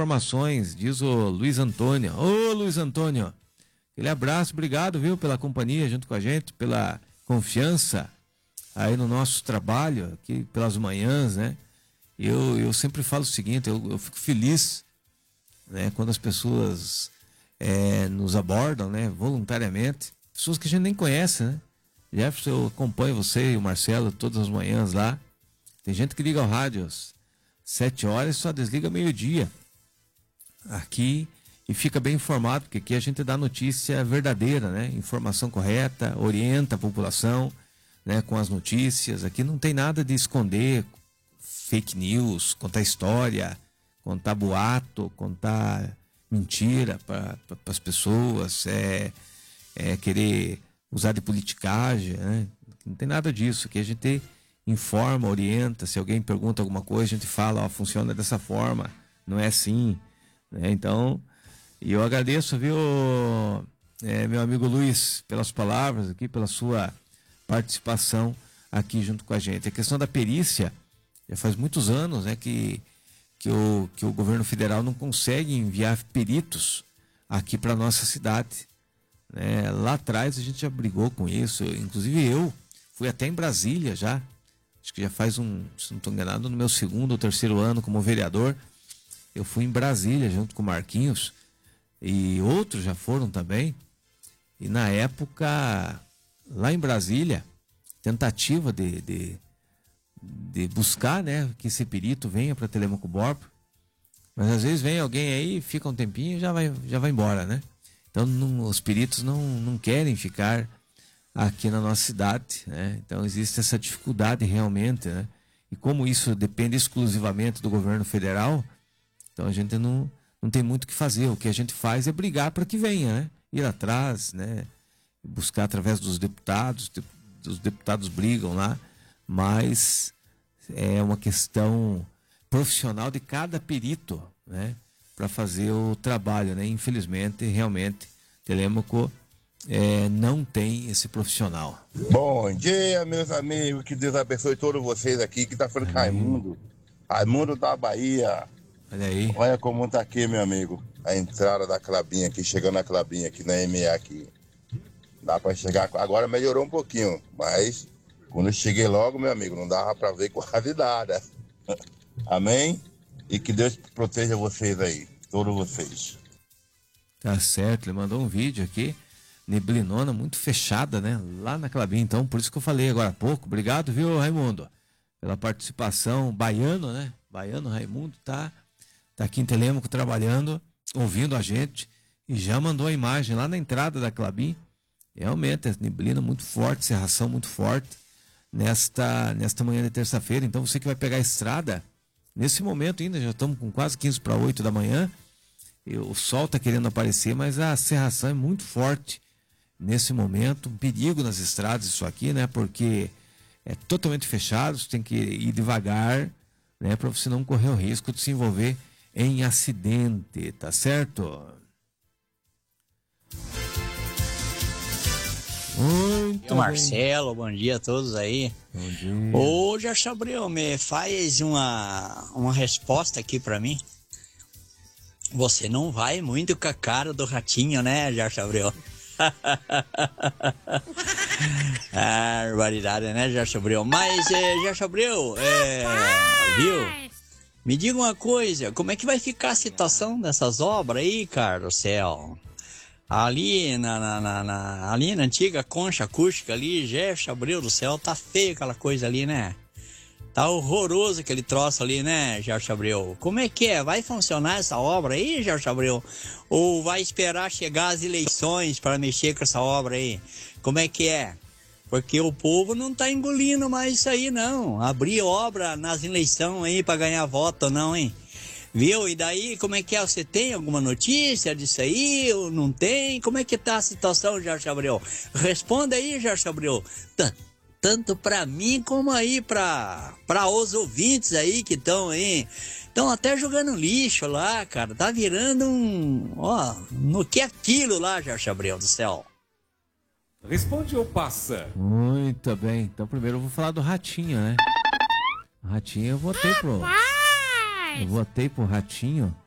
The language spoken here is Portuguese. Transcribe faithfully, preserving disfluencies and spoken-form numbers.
informações, diz o Luiz Antônio. Ô, Luiz Antônio, aquele abraço, obrigado, viu, pela companhia junto com a gente, pela confiança aí no nosso trabalho, aqui pelas manhãs, né? Eu, eu sempre falo o seguinte, eu, eu fico feliz, né, quando as pessoas é, nos abordam, né, voluntariamente, pessoas que a gente nem conhece, né? Jefferson, eu acompanho você e o Marcelo todas as manhãs lá. Tem gente que liga ao rádio às sete horas e só desliga meio-dia aqui e fica bem informado, porque aqui a gente dá notícia verdadeira, né? Informação correta, orienta a população, né, com as notícias. Aqui não tem nada de esconder, fake news, contar história, contar boato, contar mentira para pra, as pessoas, é, é querer usar de politicagem, né? Não tem nada disso. Aqui a gente informa, orienta. Se alguém pergunta alguma coisa, a gente fala, ó, funciona dessa forma, não é assim, né? Então, e eu agradeço, viu, é, meu amigo Luiz, pelas palavras aqui, pela sua participação aqui junto com a gente. A questão da perícia, já faz muitos anos, né, que, que, o, que o governo federal não consegue enviar peritos aqui para nossa cidade. É, lá atrás a gente já brigou com isso, inclusive eu fui até em Brasília já, acho que já faz um, se não estou enganado, no meu segundo ou terceiro ano como vereador, eu fui em Brasília junto com o Marquinhos, e outros já foram também, e na época, lá em Brasília, tentativa de, de, de buscar, né, que esse perito venha para Telêmaco Borba, mas às vezes vem alguém aí, fica um tempinho e já vai, já vai embora, né? Então, não, os peritos não, não querem ficar aqui na nossa cidade, né? Então, existe essa dificuldade realmente, né? E como isso depende exclusivamente do governo federal, então a gente não, não tem muito o que fazer. O que a gente faz é brigar para que venha, né? Ir atrás, né? Buscar através dos deputados, os deputados brigam lá, mas é uma questão profissional de cada perito, né, para fazer o trabalho, né? Infelizmente, realmente, Telêmaco é, não tem esse profissional. Bom dia, meus amigos, que Deus abençoe todos vocês aqui, que tá falando Raimundo, Raimundo da Bahia. Olha aí. Olha como tá aqui, meu amigo, a entrada da Clabinha aqui, chegando na Clabinha aqui, na M A aqui. Dá para chegar, agora melhorou um pouquinho, mas quando eu cheguei logo, meu amigo, não dava para ver quase nada. Amém? E que Deus proteja vocês aí, todos vocês. Tá certo, ele mandou um vídeo aqui, neblinona muito fechada, né? Lá na Clabinha, então, por isso que eu falei agora há pouco. Obrigado, viu, Raimundo, pela participação. Baiano, né? Baiano Raimundo tá, tá aqui em Telêmaco trabalhando, ouvindo a gente e já mandou a imagem lá na entrada da Clabinha. Realmente, é neblina muito forte, cerração muito forte nesta, nesta manhã de terça-feira. Então, você que vai pegar a estrada, nesse momento ainda, já estamos com quase quinze para oito da manhã, e o sol está querendo aparecer, mas a cerração é muito forte nesse momento. Um perigo nas estradas isso aqui, né? Porque é totalmente fechado, você tem que ir devagar, né? Para você não correr o risco de se envolver em acidente, tá certo? Muito bem. Marcelo, bom dia a todos aí. Bom dia. Ô, Jorge Abreu, me faz uma, uma resposta aqui pra mim. Você não vai muito com a cara do ratinho, né, Jorge Abreu? Ah, barbaridade, né, Jorge Abreu? Mas, é, Jorge Abreu, é, viu? Me diga uma coisa, como é que vai ficar a situação dessas obras aí, cara do céu? Ali na, na, na, na, ali na antiga concha acústica ali, Jefferson Abreu do céu, tá feio aquela coisa ali, né? Tá horroroso aquele troço ali, né, Jefferson Abreu? Como é que é? Vai funcionar essa obra aí, Jefferson Abreu? Ou vai esperar chegar as eleições para mexer com essa obra aí? Como é que é? Porque o povo não tá engolindo mais isso aí, não. Abrir obra nas eleições aí para ganhar voto, não, hein? Viu? E daí, como é que é? Você tem alguma notícia disso aí ou não tem? Como é que tá a situação, Jorge Abreu? Responda aí, Jorge Abreu. T- tanto para mim como aí para para os ouvintes aí que estão aí. Estão até jogando lixo lá, cara. Tá virando um... Ó, no que é aquilo lá, Jorge Abreu do céu? Responde ou passa? Muito bem. Então, primeiro eu vou falar do Ratinho, né? O Ratinho eu votei pro... Eu votei pro Ratinho